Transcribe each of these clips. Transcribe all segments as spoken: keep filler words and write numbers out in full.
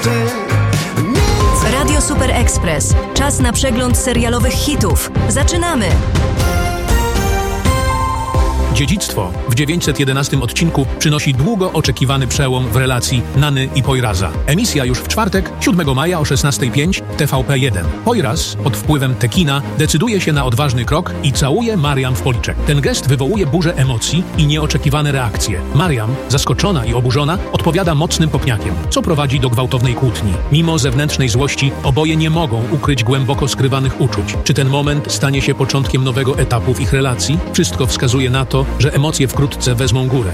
Radio Super Express. Czas na przegląd serialowych hitów. Zaczynamy! Dziedzictwo w dziewięćset jedenastym odcinku przynosi długo oczekiwany przełom w relacji Nany i Poiraza. Emisja już w czwartek, siódmego maja o szesnasta pięć, T V P jeden. Poiraz pod wpływem tekina decyduje się na odważny krok i całuje Mariam w policzek. Ten gest wywołuje burzę emocji i nieoczekiwane reakcje. Mariam, zaskoczona i oburzona, odpowiada mocnym kopniakiem, co prowadzi do gwałtownej kłótni. Mimo zewnętrznej złości oboje nie mogą ukryć głęboko skrywanych uczuć. Czy ten moment stanie się początkiem nowego etapu w ich relacji? Wszystko wskazuje na to, że emocje wkrótce wezmą górę.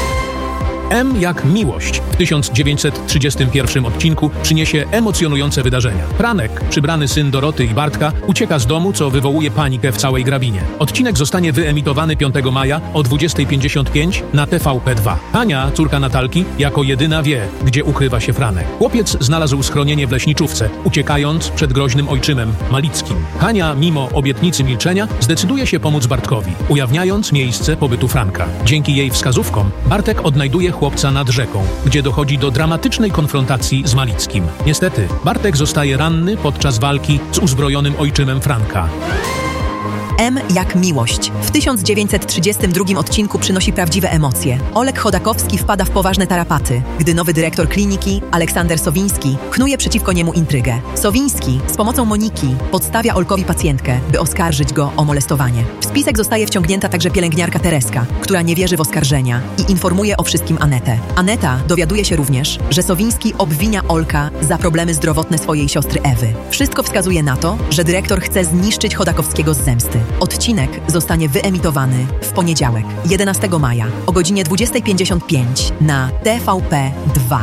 M jak miłość w tysiąc dziewięćset trzydziestym pierwszym odcinku przyniesie emocjonujące wydarzenia. Franek, przybrany syn Doroty i Bartka, ucieka z domu, co wywołuje panikę w całej grabinie. Odcinek zostanie wyemitowany piątego maja o dwudziesta pięćdziesiąt pięć na T V P dwa. Ania, córka Natalki, jako jedyna wie, gdzie ukrywa się Franek. Chłopiec znalazł schronienie w leśniczówce, uciekając przed groźnym ojczymem Malickim. Hania, mimo obietnicy milczenia, zdecyduje się pomóc Bartkowi, ujawniając miejsce pobytu Franka. Dzięki jej wskazówkom Bartek odnajduje chłopca nad rzeką, gdzie dochodzi do dramatycznej konfrontacji z Malickim. Niestety, Bartek zostaje ranny podczas walki z uzbrojonym ojczymem Franka. M jak miłość. W tysiąc dziewięćset trzydziestym drugim odcinku przynosi prawdziwe emocje. Olek Chodakowski wpada w poważne tarapaty, gdy nowy dyrektor kliniki, Aleksander Sowiński, knuje przeciwko niemu intrygę. Sowiński z pomocą Moniki podstawia Olkowi pacjentkę, by oskarżyć go o molestowanie. W spisek zostaje wciągnięta także pielęgniarka Tereska, która nie wierzy w oskarżenia i informuje o wszystkim Anetę. Aneta dowiaduje się również, że Sowiński obwinia Olka za problemy zdrowotne swojej siostry Ewy. Wszystko wskazuje na to, że dyrektor chce zniszczyć Chodakowskiego z zemsty. Odcinek zostanie wyemitowany w poniedziałek, jedenastego maja o godzinie dwudziesta pięćdziesiąt pięć na T V P dwa.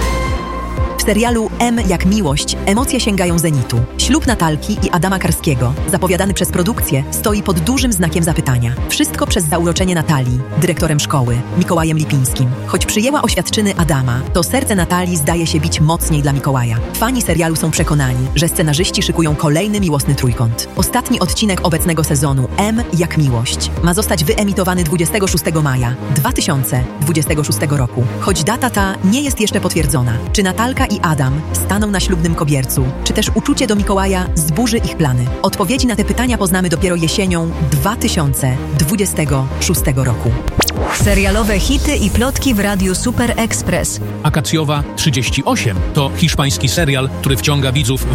W serialu M jak miłość emocje sięgają zenitu. Ślub Natalki i Adama Karskiego, zapowiadany przez produkcję, stoi pod dużym znakiem zapytania. Wszystko przez zauroczenie Natalii, dyrektorem szkoły, Mikołajem Lipińskim. Choć przyjęła oświadczyny Adama, to serce Natalii zdaje się bić mocniej dla Mikołaja. Fani serialu są przekonani, że scenarzyści szykują kolejny miłosny trójkąt. Ostatni odcinek obecnego sezonu M jak miłość ma zostać wyemitowany dwudziestego szóstego maja dwa tysiące dwudziestego szóstego roku. Choć data ta nie jest jeszcze potwierdzona, czy Natalka i Adam staną na ślubnym kobiercu, czy też uczucie do Mikołaja zburzy ich plany? Odpowiedzi na te pytania poznamy dopiero jesienią dwa tysiące dwudziestego szóstego roku. Serialowe hity i plotki w Radiu Super Express. Akacjowa trzydzieści osiem to hiszpański serial, który wciąga widzów